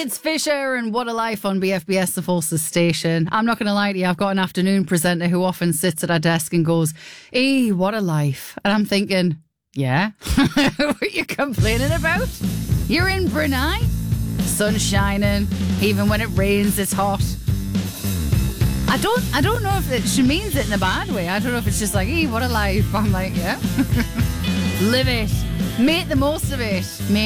It's Fisher and What a Life on BFBS, the Forces station. I'm not going to lie to you, I've got an afternoon presenter who often sits at our desk and goes, what a life. And I'm thinking, yeah, what are you complaining about? You're in Brunei, sun's shining, even when it rains it's hot. I don't know if she means it in a bad way. I don't know if it's just like, what a life. I'm like, yeah. Live it. Make the most of it.